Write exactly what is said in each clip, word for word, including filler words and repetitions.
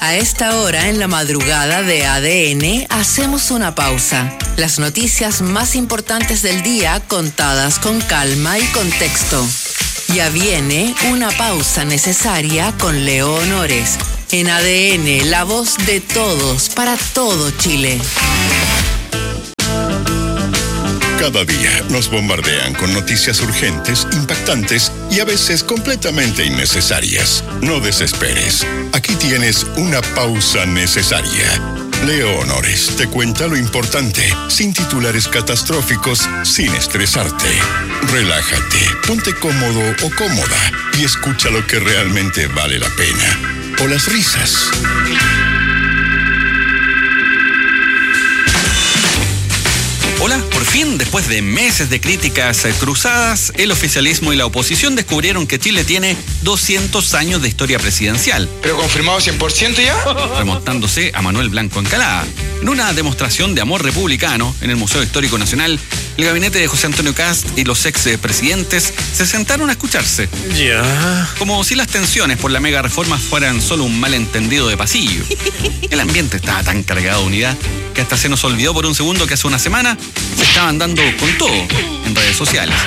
A esta hora, en la madrugada de A D N, hacemos una pausa. Las noticias más importantes del día contadas con calma y contexto. Ya viene una pausa necesaria con Leo Honores. En A D N, la voz de todos para todo Chile. Cada día nos bombardean con noticias urgentes, impactantes y a veces completamente innecesarias. No desesperes. Aquí tienes una pausa necesaria. Leo Honores te cuenta lo importante, sin titulares catastróficos, sin estresarte. Relájate, ponte cómodo o cómoda y escucha lo que realmente vale la pena. O las risas. Hola, por fin, después de meses de críticas cruzadas, el oficialismo y la oposición descubrieron que Chile tiene doscientos años de historia presidencial. ¿Pero confirmado cien por ciento ya? Remontándose a Manuel Blanco Encalada. En una demostración de amor republicano en el Museo Histórico Nacional, el gabinete de José Antonio Kast y los ex presidentes se sentaron a escucharse. Ya. Como si las tensiones por la mega reforma fueran solo un malentendido de pasillo. El ambiente estaba tan cargado de unidad que hasta se nos olvidó por un segundo que hace una semana se estaban dando con todo en redes sociales.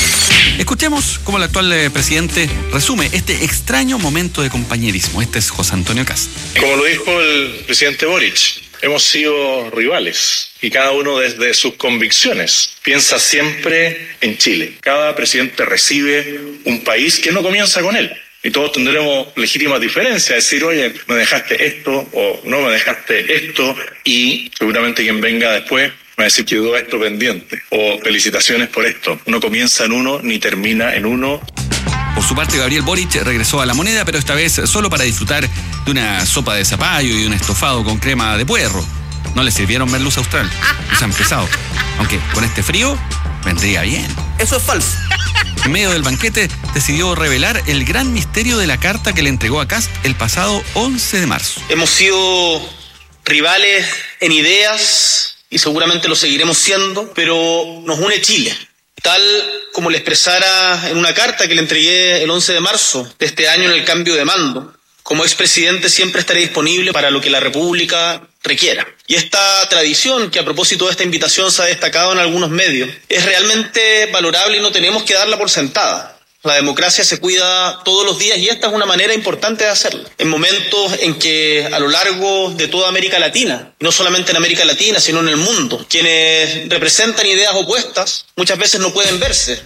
Escuchemos cómo el actual eh, presidente resume este extraño momento de compañerismo. Este es José Antonio Kast. Como lo dijo el presidente Boric, hemos sido rivales y cada uno desde sus convicciones piensa siempre en Chile. Cada presidente recibe un país que no comienza con él. Y todos tendremos legítimas diferencias, decir, oye, me dejaste esto o no me dejaste esto, y seguramente quien venga después va a decir que quedó esto pendiente, o felicitaciones por esto. No comienza en uno ni termina en uno. Por su parte, Gabriel Boric regresó a La Moneda, pero esta vez solo para disfrutar de una sopa de zapallo y un estofado con crema de puerro. No le sirvieron merluza austral, no se han pesado. Aunque con este frío vendría bien. Eso es falso. En medio del banquete decidió revelar el gran misterio de la carta que le entregó a Kast el pasado once de marzo. Hemos sido rivales en ideas y seguramente lo seguiremos siendo, pero nos une Chile. Tal como le expresara en una carta que le entregué el once de marzo de este año en el cambio de mando, como expresidente siempre estaré disponible para lo que la República requiera. Y esta tradición, que a propósito de esta invitación se ha destacado en algunos medios, es realmente valorable y no tenemos que darla por sentada. La democracia se cuida todos los días y esta es una manera importante de hacerlo. En momentos en que a lo largo de toda América Latina, y no solamente en América Latina, sino en el mundo, quienes representan ideas opuestas muchas veces no pueden verse.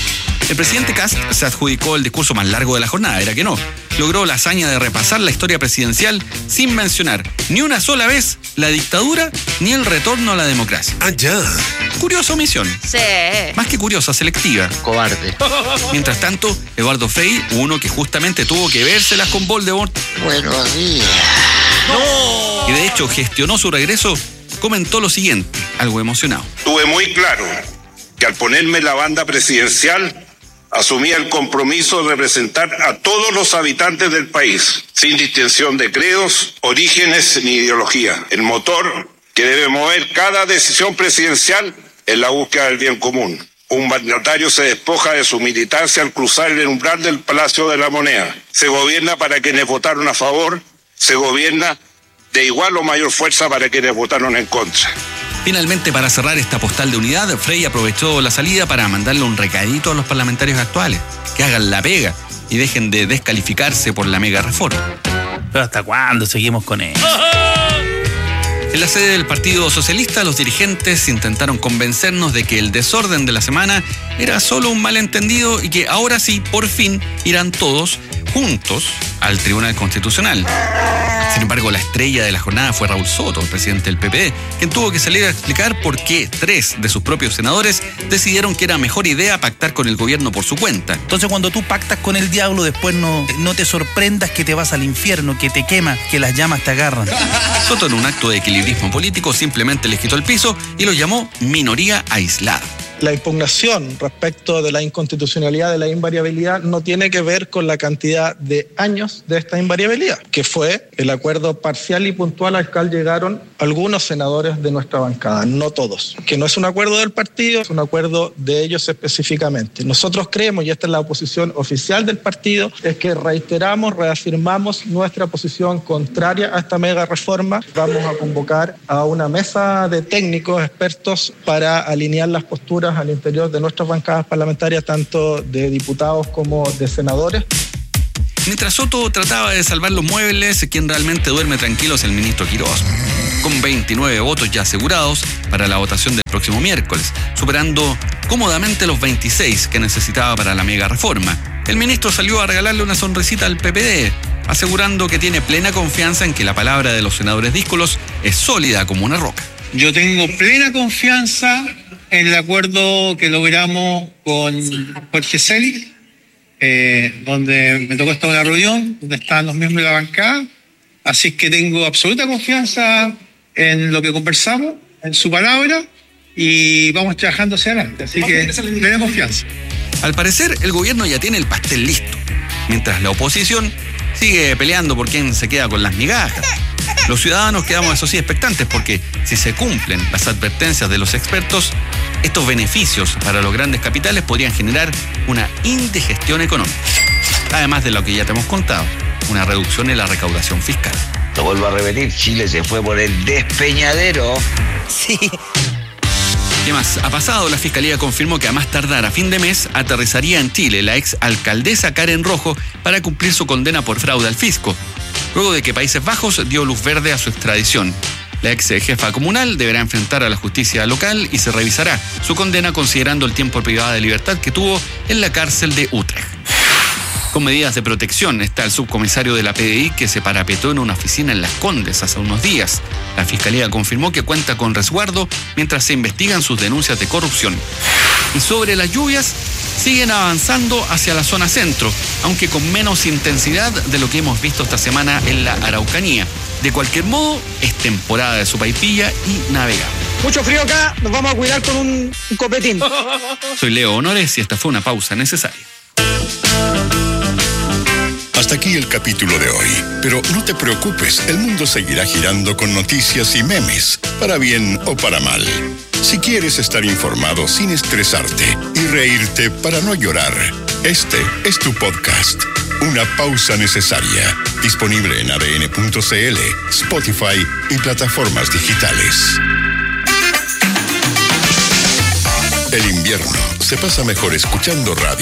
El presidente Kast se adjudicó el discurso más largo de la jornada, era que no. Logró la hazaña de repasar la historia presidencial sin mencionar ni una sola vez la dictadura ni el retorno a la democracia. Ah, ya. Curiosa omisión. Sí. Más que curiosa, selectiva. Cobarde. Mientras tanto, Eduardo Frei, uno que justamente tuvo que vérselas con Voldemort. Buenos días. ¡No! Y de hecho gestionó su regreso, comentó lo siguiente, algo emocionado. Tuve muy claro que al ponerme la banda presidencial asumía el compromiso de representar a todos los habitantes del país, sin distinción de credos, orígenes ni ideología. El motor que debe mover cada decisión presidencial es la búsqueda del bien común. Un mandatario se despoja de su militancia al cruzar el umbral del Palacio de la Moneda. Se gobierna para quienes votaron a favor, se gobierna de igual o mayor fuerza para quienes votaron en contra. Finalmente, para cerrar esta postal de unidad, Frei aprovechó la salida para mandarle un recadito a los parlamentarios actuales, que hagan la pega y dejen de descalificarse por la mega reforma. ¿Pero hasta cuándo seguimos con eso? En la sede del Partido Socialista, los dirigentes intentaron convencernos de que el desorden de la semana era solo un malentendido y que ahora sí, por fin, irán todos juntos al Tribunal Constitucional. Sin embargo, la estrella de la jornada fue Raúl Soto, el presidente del P P D, quien tuvo que salir a explicar por qué tres de sus propios senadores decidieron que era mejor idea pactar con el gobierno por su cuenta. Entonces, cuando tú pactas con el diablo, después no, no te sorprendas que te vas al infierno, que te quema, que las llamas te agarran. Soto, en un acto de equilibrismo político, simplemente les quitó el piso y lo llamó minoría aislada. La impugnación respecto de la inconstitucionalidad de la invariabilidad no tiene que ver con la cantidad de años de esta invariabilidad, que fue el acuerdo parcial y puntual al cual llegaron algunos senadores de nuestra bancada, no todos. Que no es un acuerdo del partido, es un acuerdo de ellos específicamente. Nosotros creemos, y esta es la posición oficial del partido, es que reiteramos, reafirmamos nuestra posición contraria a esta mega reforma. Vamos a convocar a una mesa de técnicos, expertos, para alinear las posturas al interior de nuestras bancadas parlamentarias, tanto de diputados como de senadores. Mientras Soto trataba de salvar los muebles, quien realmente duerme tranquilo es el ministro Quirós, con veintinueve votos ya asegurados para la votación del próximo miércoles, superando cómodamente los veintiséis que necesitaba para la mega reforma. El ministro salió a regalarle una sonrisita al P P D, asegurando que tiene plena confianza en que la palabra de los senadores díscolos es sólida como una roca. Yo tengo plena confianza en el acuerdo que logramos con Jorge Selig, eh, donde me tocó estar en una reunión, donde estaban los miembros de la bancada. Así que tengo absoluta confianza en lo que conversamos, en su palabra, y vamos trabajando hacia adelante. Así que plena confianza. Al parecer, el gobierno ya tiene el pastel listo, mientras la oposición sigue peleando por quién se queda con las migajas. Los ciudadanos quedamos, eso sí, expectantes, porque si se cumplen las advertencias de los expertos, estos beneficios para los grandes capitales podrían generar una indigestión económica. Además de lo que ya te hemos contado, una reducción en la recaudación fiscal. Lo vuelvo a repetir, Chile se fue por el despeñadero. Sí. ¿Qué más ha pasado? La Fiscalía confirmó que a más tardar a fin de mes aterrizaría en Chile la ex alcaldesa Karen Rojo para cumplir su condena por fraude al fisco, luego de que Países Bajos dio luz verde a su extradición. La ex jefa comunal deberá enfrentar a la justicia local y se revisará su condena considerando el tiempo privado de libertad que tuvo en la cárcel de Utrecht. Con medidas de protección está el subcomisario de la P D I que se parapetó en una oficina en Las Condes hace unos días. La Fiscalía confirmó que cuenta con resguardo mientras se investigan sus denuncias de corrupción. Y sobre las lluvias, siguen avanzando hacia la zona centro, aunque con menos intensidad de lo que hemos visto esta semana en la Araucanía. De cualquier modo, es temporada de sopaipilla y navegable. Mucho frío acá, nos vamos a cuidar con un, un copetín. Soy Leo Honores y esta fue una pausa necesaria. Hasta aquí el capítulo de hoy, pero no te preocupes, el mundo seguirá girando con noticias y memes, para bien o para mal. Si quieres estar informado sin estresarte y reírte para no llorar, este es tu podcast, Una Pausa Necesaria, disponible en A D N punto C L, Spotify y plataformas digitales. El invierno se pasa mejor escuchando radio.